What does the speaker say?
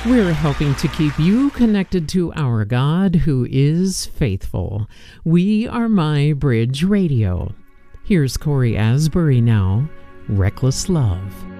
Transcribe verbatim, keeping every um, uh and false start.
We're helping to keep you connected to our God who is faithful. We are My Bridge Radio. Here's Corey Asbury now, Reckless Love.